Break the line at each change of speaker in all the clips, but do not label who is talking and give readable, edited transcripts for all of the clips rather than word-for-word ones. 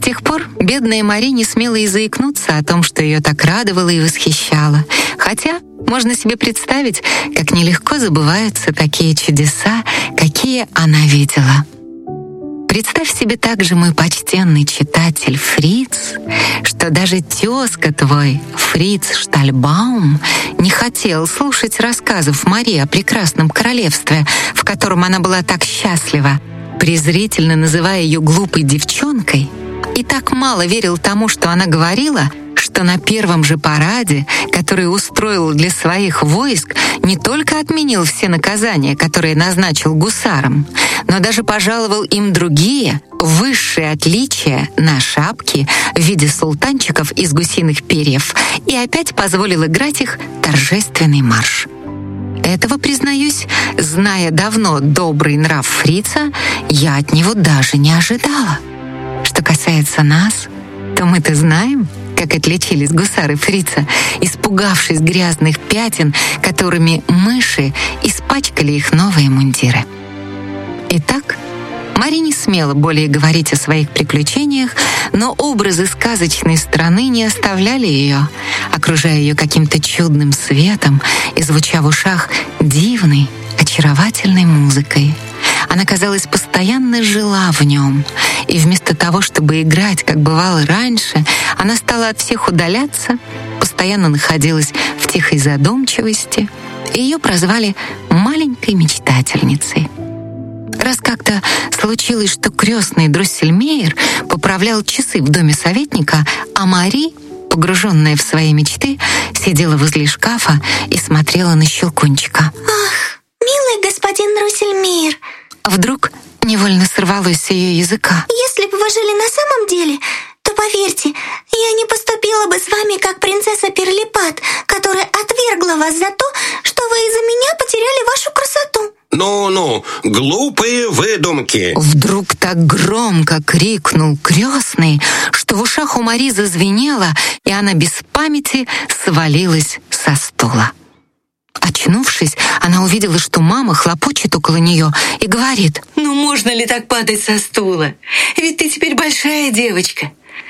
тех пор бедная Мари не смела и заикнуться о том, что ее так радовало и восхищало. Хотя можно себе представить, как нелегко забываются такие чудеса, какие она видела. Представь себе также, мой почтенный читатель Фриц, что даже тезка твой, Фриц Штальбаум, не хотел слушать рассказов Марии о прекрасном королевстве, в котором она была так счастлива, презрительно называя ее глупой девчонкой, и так мало верил тому, что она говорила, что на первом же параде, который устроил для своих войск, не только отменил все наказания, которые назначил гусарам, но даже пожаловал им другие, высшие отличия на шапки в виде султанчиков из гусиных перьев и опять позволил играть их торжественный марш. Этого, признаюсь, зная давно добрый нрав Фрица, я от него даже не ожидала. Что касается нас, то мы-то знаем, как отличились гусары Фрица, испугавшись грязных пятен, которыми мыши испачкали их новые мундиры. Итак, Мари не смела более говорить о своих приключениях, но образы сказочной страны не оставляли ее, окружая ее каким-то чудным светом и звуча в ушах дивной, очаровательной музыкой. Она, казалось, постоянно жила в нем, и вместо того, чтобы играть, как бывало раньше, она стала от всех удаляться, постоянно находилась в тихой задумчивости, и ее прозвали «маленькой мечтательницей». Раз как-то случилось, что крестный Дроссельмейер поправлял часы в доме советника, а Мари, погруженная в свои мечты, сидела возле шкафа и смотрела на Щелкунчика.
«Ах, милый господин Дроссельмейер!»
Вдруг невольно сорвалось с ее языка.
«Если бы вы жили на самом деле, то, поверьте, я не поступила бы с вами, как принцесса Перлипат, которая отвергла вас за то, что вы из-за меня потеряли вашу красоту».
«Ну-ну, глупые выдумки!»
Вдруг так громко крикнул крестный, что в ушах у Мари зазвенело, и она без памяти свалилась со стула. Очнувшись, она увидела, что мама хлопочет около нее и говорит:
«Ну можно ли так падать со стула? Ведь ты теперь большая девочка.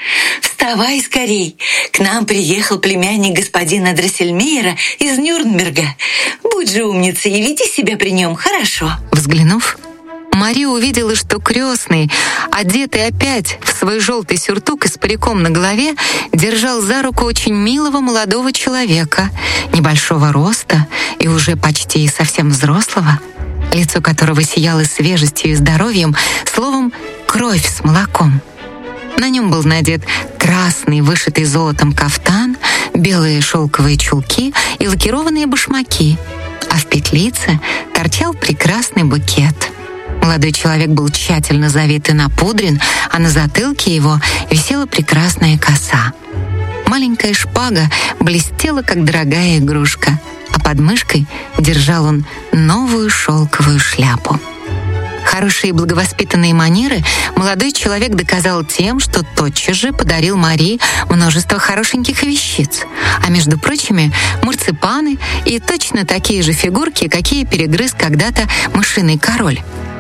Вставай скорей, к нам приехал племянник господина Дроссельмейера из Нюрнберга. Будь же умницей и веди себя при нем хорошо».
Взглянув, Мари увидела, что крестный, одетый опять в свой желтый сюртук и с париком на голове, держал за руку очень милого молодого человека, небольшого роста и уже почти совсем взрослого, лицо которого сияло свежестью и здоровьем, словом, кровь с молоком. На нем был надет красный, вышитый золотом кафтан, белые шелковые чулки и лакированные башмаки, а в петлице торчал прекрасный букет. Молодой человек был тщательно завит и напудрен, а на затылке его висела прекрасная коса. Маленькая шпага блестела, как дорогая игрушка, а под мышкой держал он новую шелковую шляпу. Хорошие и благовоспитанные манеры молодой человек доказал тем, что тотчас же подарил Мари множество хорошеньких вещиц, а между прочими марципаны и точно такие же фигурки, какие перегрыз когда-то мышиный король.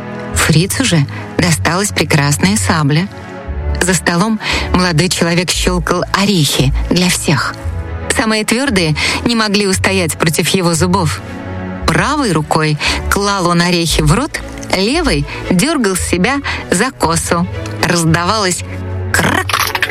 Фрицу же досталась прекрасная сабля. За столом молодой человек щелкал орехи для всех. Самые твердые не могли устоять против его зубов. Правой рукой клал он орехи в рот, левой дергал себя за косу. Раздавалось крак,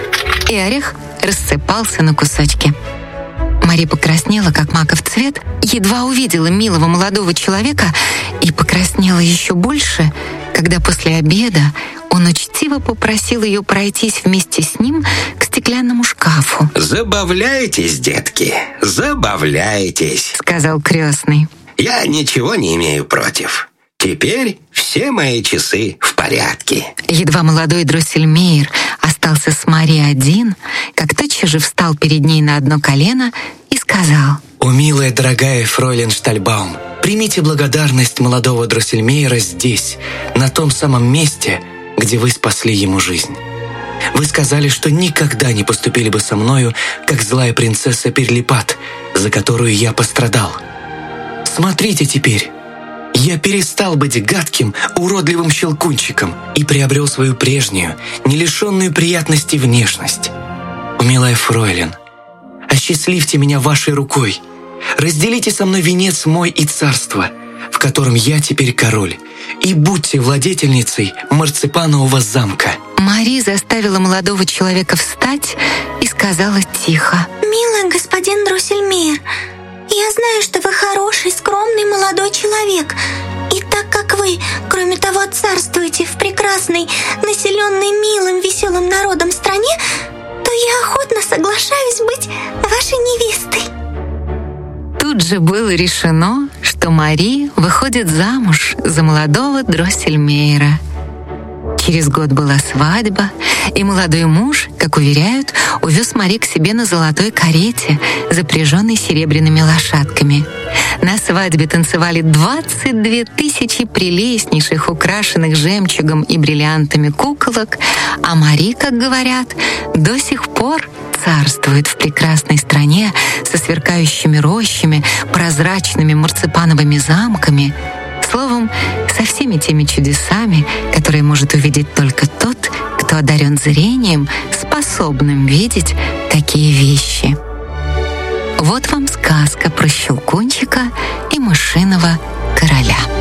и орех рассыпался на кусочки. Мари покраснела, как маков цвет, едва увидела милого молодого человека и покраснела еще больше, когда после обеда он учтиво попросил ее пройтись вместе с ним к стеклянному шкафу.
«Забавляйтесь, детки, забавляйтесь», —
сказал крестный.
«Я ничего не имею против. Теперь все мои часы в порядке».
Едва молодой Дроссельмейер остался с Мари один, как тотчас же встал перед ней на одно колено и сказал:
«О, милая, дорогая фройлен Штальбаум, примите благодарность молодого Дроссельмейера здесь, на том самом месте, где вы спасли ему жизнь. Вы сказали, что никогда не поступили бы со мною, как злая принцесса Перлипат, за которую я пострадал. Смотрите теперь, Я перестал быть гадким, уродливым щелкунчиком и приобрел свою прежнюю, не лишенную приятности внешность. Милая фройлен, осчастливьте меня вашей рукой. Разделите со мной венец мой и царство, в котором я теперь король, и будьте владетельницей марципанового замка».
Мари заставила молодого человека встать и сказала тихо:
«Милый господин Дроссельмейр, я знаю, что вы хороший, скромный молодой человек. И так как вы, кроме того, царствуете в прекрасной, населенной милым, веселым народом стране, то я охотно соглашаюсь быть вашей невестой».
Тут же было решено, что Мари выходит замуж за молодого Дроссельмейра. Через год была свадьба, и молодой муж, как уверяют, увез Мари к себе на золотой карете, запряженной серебряными лошадками. На свадьбе танцевали 22 тысячи прелестнейших, украшенных жемчугом и бриллиантами куколок, а Мари, как говорят, до сих пор царствует в прекрасной стране со сверкающими рощами, прозрачными марципановыми замками, словом, со всеми теми чудесами, которые может увидеть только тот, кто одарен зрением, способным видеть такие вещи. Вот вам сказка про Щелкунчика и мышиного короля.